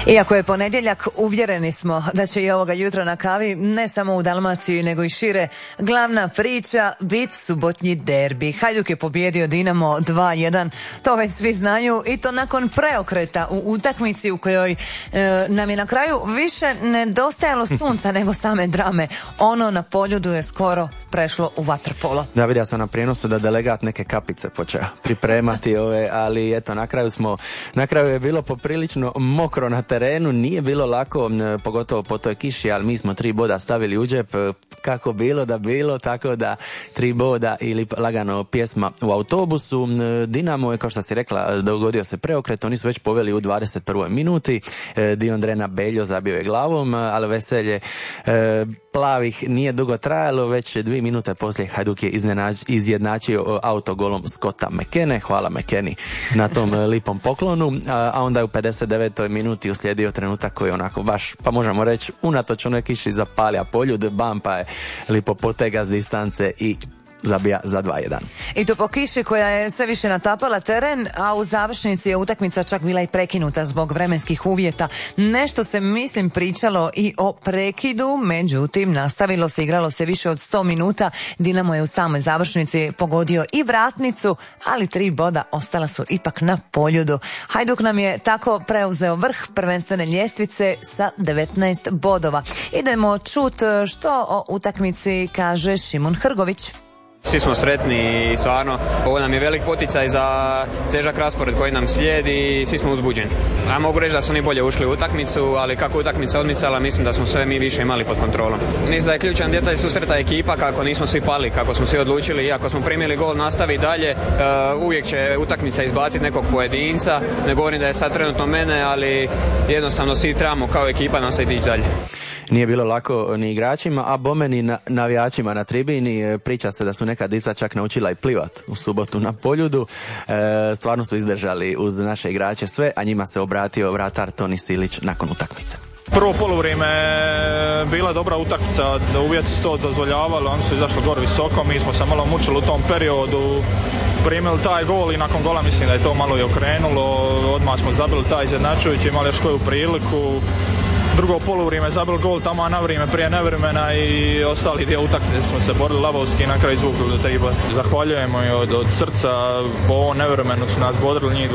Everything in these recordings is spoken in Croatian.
Iako je ponedjeljak, uvjereni smo da će i ovoga jutra na kavi, ne samo u Dalmaciji nego i šire, glavna priča bit subotnji derbi. Hajduk je pobijedio Dinamo 2:1, to već svi znaju, i to nakon preokreta u utakmici u kojoj nam je na kraju više nedostajalo sunca nego same drame. Ono na Poljudu je skoro prešlo u vaterpolo. Da, vidio sam na prijenosu da delegat neke kapice počeo pripremati ali eto, na kraju je bilo poprilično mokro na terenu, nije bilo lako, pogotovo po toj kiši, ali mi smo 3 boda stavili u džep, kako bilo da bilo, tako da 3 boda ili lagano pjesma u autobusu. Dinamo je, kao što si rekla, dogodio se preokret, oni su već poveli u 21. minuti, Drena Beljo zabio je glavom, ali veselje plavih nije dugo trajalo, već 2 minute poslije Hajduk je izjednačio autogolom Scotta McKenne, hvala McKenny na tom lipom poklonu, a onda je u 59. minuti uslijedio trenutak koji onako baš, pa možemo reći, unatoč onoj kiši zapalja Poljud, Bampa je lipo potega s distance i zabija za 2:1. I to po kiši koja je sve više natapala teren, a u završnici je utakmica čak bila i prekinuta zbog vremenskih uvjeta. Nešto se, mislim, pričalo i o prekidu, međutim nastavilo se, igralo se više od 100 minuta. Dinamo je u samoj završnici pogodio i vratnicu, ali 3 boda ostala su ipak na Poljudu. Hajduk nam je tako preuzeo vrh prvenstvene ljestvice sa 19 bodova. Idemo čut što o utakmici kaže Šimun Hrgović. Svi smo sretni i stvarno ovo nam je velik poticaj za težak raspored koji nam slijedi i svi smo uzbuđeni. Ja mogu reći da su oni bolje ušli u utakmicu, ali kako utakmica odmicala, mislim da smo sve mi više imali pod kontrolom. Mislim da je ključan detalj susreta ekipa, kako nismo svi pali, kako smo svi odlučili, iako smo primili gol, nastavi dalje. Uvijek će utakmica izbaciti nekog pojedinca, ne govorim da je sad trenutno mene, ali jednostavno svi trebamo kao ekipa nastaviti ići dalje. Nije bilo lako ni igračima, a bome ni navijačima na tribini. Priča se da su neka dica čak naučila i plivat u subotu na Poljudu. Stvarno su izdržali uz naše igrače sve, a njima se obratio vratar Toni Silić nakon utakmice. Prvo poluvrijeme bila dobra utakmica, uvjeti su to dozvoljavali, oni su izašli gore visoko, mi smo se malo mučili u tom periodu, primili taj gol i nakon gola mislim da je to malo i okrenulo, odmah smo zabili taj izjednačujući, imali još koju priliku. Drugo poluvrijeme zabili gol tamo na vrijeme prije nevremena i ostali dio utakmice smo se borili lavovski i na kraju izvukli do 3 boda. Zahvaljujemo i od srca, po ovom nevremenu su nas bodrili njih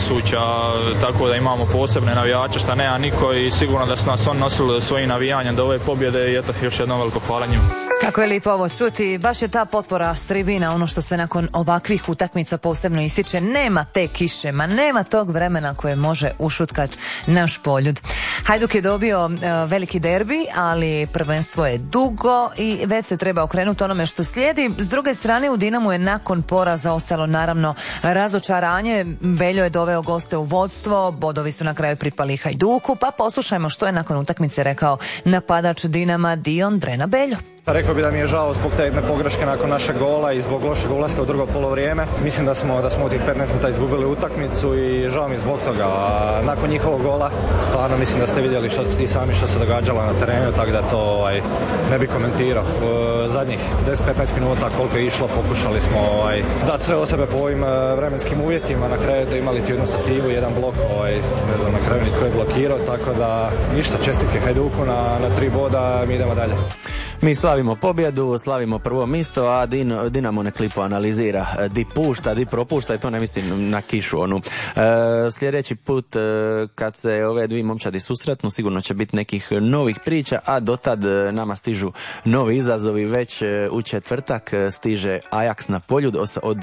25.000, tako da imamo posebne navijače šta nema niko i sigurno da su nas on nosili svojim navijanjem do ove pobjede i eto, još jednom veliko hvala njima. Kako je lipo ovo čuti, baš je ta potpora s tribina ono što se nakon ovakvih utakmica posebno ističe. Nema te kiše, nema tog vremena koje može ušutkat naš Poljud. Hajduk je dobio veliki derbi, ali prvenstvo je dugo i već se treba okrenuti onome što slijedi. S druge strane, u Dinamu je nakon poraza ostalo naravno razočaranje. Beljo je doveo goste u vodstvo, bodovi su na kraju pripali Hajduku, pa poslušajmo što je nakon utakmice rekao napadač Dinama Drena Beljo. Rekao bi da mi je žao zbog te jedne pogreške nakon našeg gola i zbog lošeg ulaska u drugo polovrijeme. Mislim da smo u tih 15 minuta izgubili utakmicu i žao mi je zbog toga. A nakon njihovog gola, stvarno mislim da ste vidjeli i sami što se događalo na terenu, tako da to ne bi komentirao. Zadnjih 10-15 minuta koliko je išlo, pokušali smo dati sve od sebe po ovim vremenskim uvjetima. Na kraju da imali tu jednu stativu, jedan blok, ne znam na kraju nitko je blokirao, tako da ništa, čestitke Hajduku na 3 boda, mi idemo dalje. Mi slavimo pobjedu, slavimo prvo mjesto, a Dinamo nek lipo analizira di pušta, di propušta, i to ne mislim na kišu onu. Sljedeći put kad se ove 2 momčadi susretnu, sigurno će biti nekih novih priča, a dotad nama stižu novi izazovi. Već u četvrtak stiže Ajax na Poljud od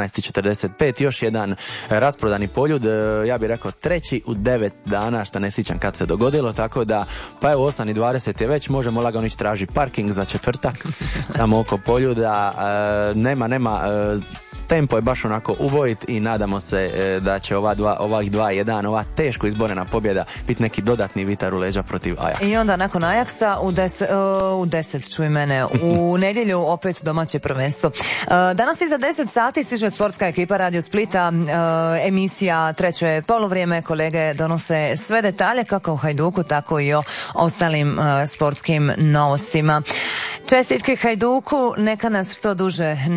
18:45, još jedan rasprodani Poljud, ja bih rekao 3. u 9 dana, što ne sjećam kad se dogodilo, tako da pa evo 8:20 je već, možemo lagano ići traži parking za četvrtak tamo oko Poljuda. Nema tempo je baš onako ubojit i nadamo se da će ovih 2:1, ova teško izborena pobjeda biti neki dodatni vitar u leđa protiv Ajaxa. I onda nakon Ajaxa u 10, čuj mene, u nedjelju opet domaće prvenstvo. Danas iza 10 sati stiže sportska ekipa Radio Splita, emisija treće poluvrijeme, kolege donose sve detalje kako u Hajduku, tako i o ostalim sportskim novostima. Čestitke Hajduku, neka nas što duže